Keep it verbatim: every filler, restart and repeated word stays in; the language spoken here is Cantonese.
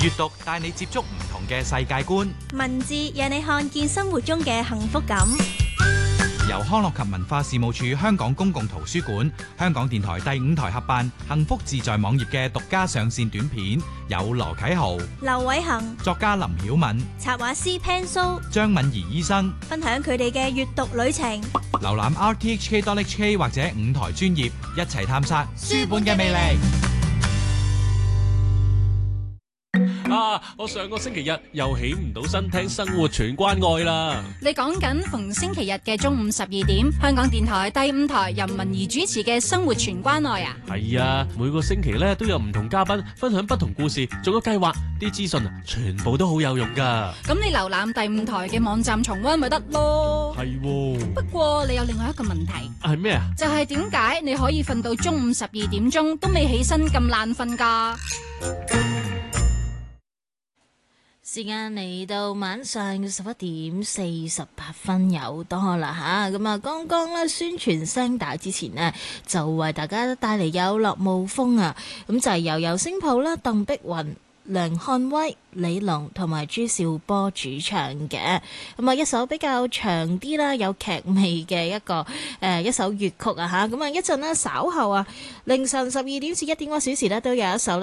閱讀帶你接觸唔同嘅世界觀， 文字讓你看見生活中嘅幸福感。 由康樂及文化事務署香港公共圖書館、香港電台第五台合辦幸福自在網頁嘅獨家上線短片，有羅啟豪、 劉偉恒、 作家林曉敏、 插畫師 Pan So、 張敏儀醫生分享佢哋嘅閱讀旅程。 瀏覽 r t h k dot h k 或者五台專頁，一齊探索書本嘅魅力。 啊！我上個星期日又起唔到身聽生活全關愛啦。 你講緊逢星期日嘅中午十二點，香港電台第五台任文儀主持嘅生活全關愛啊？ 係啊，每個星期咧都有唔同嘉賓分享不同故事，仲有計劃，啲資訊全部都好有用噶。 咁你瀏覽第五台嘅網站重溫咪得咯？ 係喎。 不過你有另外一個問題。 係咩啊？ 就係點解你可以瞓到中午十二點鐘都未起身咁爛瞓噶？ 時間嚟到晚上十一點四十八分有多啦吓，咁啊剛剛咧宣傳聲帶之前呢，就為大家帶嚟有落霧風啊，咁就係由有星譜啦、鄧碧雲、梁漢威、李龍同埋朱兆波主唱嘅，咁啊一首比較長啲啦，有劇味嘅一個誒、呃、一首粵曲啊吓，咁啊一陣呢稍後啊凌晨十二點至一點嗰小時呢，都有一首